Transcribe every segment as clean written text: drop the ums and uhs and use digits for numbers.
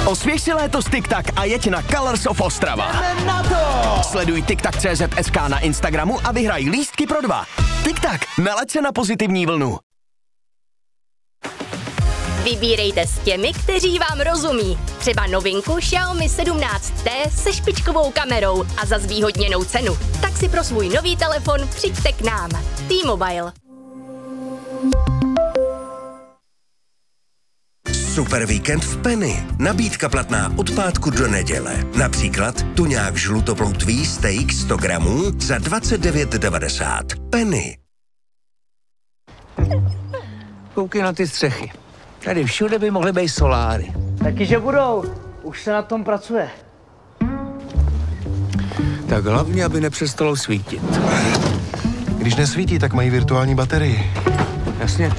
Osvěž si léto s TikTok a jeď na Colors of Ostrava. Jdeme na to! Sleduj TikTok.cz.sk na Instagramu a vyhraj lístky pro 2. TikTok, nalaď se na pozitivní vlnu. Vybírejte s těmi, kteří vám rozumí. Třeba novinku Xiaomi 17T se špičkovou kamerou a za zvýhodněnou cenu. Tak si pro svůj nový telefon přijďte k nám. T-Mobile. Super víkend v Penny. Nabídka platná od pátku do neděle. Například tuňák žlutoploutvý steak 100 gramů za 29,90. Penny. Koukej na ty střechy. Tady všude by mohly být soláry. Taky, že budou. Už se na tom pracuje. Tak hlavně, aby nepřestalo svítit. Když nesvítí, tak mají virtuální baterii. Jasně.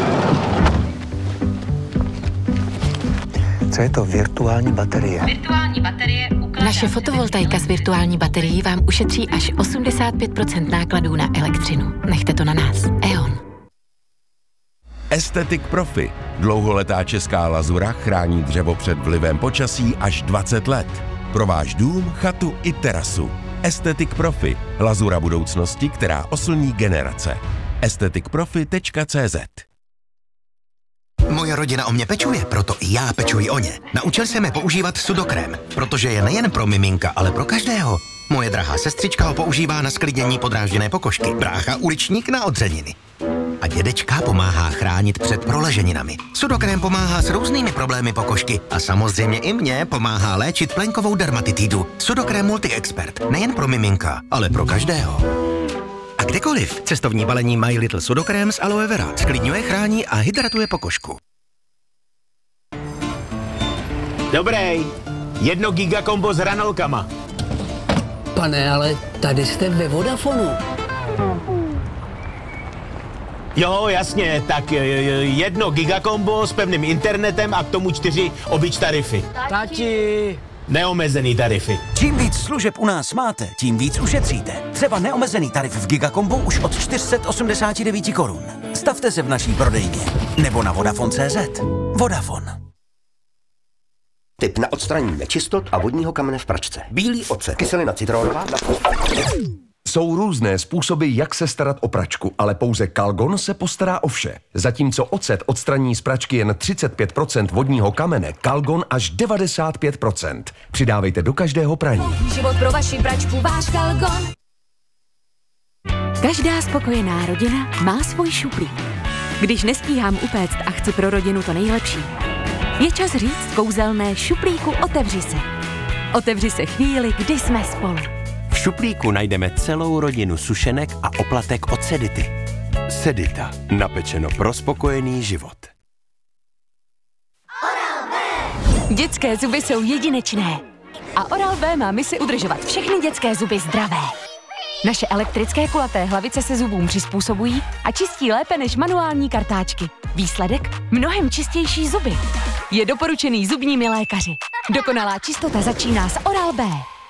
Co je to virtuální baterie? Virtuální baterie ukládá. Naše fotovoltaika s virtuální baterií vám ušetří až 85% nákladů na elektřinu. Nechte to na nás. E.ON. Estetik Profi. Dlouholetá česká lazura chrání dřevo před vlivem počasí až 20 let. Pro váš dům, chatu i terasu. Estetik Profi. Lazura budoucnosti, která oslní generace. estetikprofi.cz. Moje rodina o mě pečuje, proto i já pečuji o ně. Naučil jsem je používat sudokrém, protože je nejen pro miminka, ale pro každého. Moje drahá sestřička ho používá na sklidnění podrážděné pokožky, brácha uličník na odřeniny. A dědečka pomáhá chránit před proleženinami. Sudokrém pomáhá s různými problémy pokožky a samozřejmě i mě pomáhá léčit plenkovou dermatitidu. Sudokrém Multi-Expert, nejen pro miminka, ale pro každého. A kdekoliv. Cestovní balení My Little Sudokrém z aloe vera. Sklidňuje, chrání a hydratuje pokožku. Dobrý. 1 gigakombo s hranolkama. Pane, ale tady jste ve Vodafonu. Jo, jasně, tak 1 gigakombo s pevným internetem a k tomu 4 obyč tarify. Tati! Neomezený tarify. Čím víc služeb u nás máte, tím víc ušetříte. Třeba neomezený tarif v Gigakombu už od 489 korun. Stavte se v naší prodejně. Nebo na Vodafone.cz. Vodafone. Tip na odstranění nečistot a vodního kamene v pračce. Bílý ocet, kyselina citronová. Jsou různé způsoby, jak se starat o pračku, ale pouze Calgon se postará o vše. Zatímco ocet odstraní z pračky jen 35% vodního kamene, Calgon až 95%. Přidávejte do každého praní. Život pro vaši pračku, váš Calgon. Každá spokojená rodina má svůj šuplík. Když nestíhám upéct a chci pro rodinu to nejlepší, je čas říct kouzelné šuplíku otevři se. Otevři se chvíli, kdy jsme spolu. V šuplíku najdeme celou rodinu sušenek a oplatek od Sedity. Sedita. Napečeno pro spokojený život. Dětské zuby jsou jedinečné. A Oral-B má misi udržovat všechny dětské zuby zdravé. Naše elektrické kulaté hlavice se zubům přizpůsobují a čistí lépe než manuální kartáčky. Výsledek? Mnohem čistější zuby. Je doporučený zubními lékaři. Dokonalá čistota začíná s Oral-B.